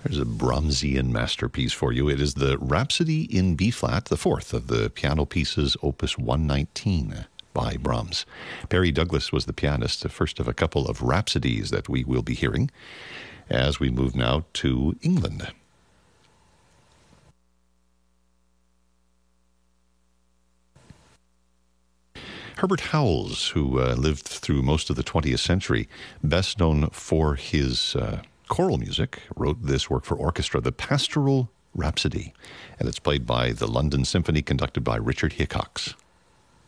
There's a Brahmsian masterpiece for you. It is the Rhapsody in B-flat, the fourth of the piano pieces, Opus 119 by Brahms. Perry Douglas was the pianist, the first of a couple of rhapsodies that we will be hearing as we move now to England. Herbert Howells, who lived through most of the 20th century, best known for his choral music, wrote this work for orchestra, the Pastoral Rhapsody, and it's played by the London Symphony, conducted by Richard Hickox.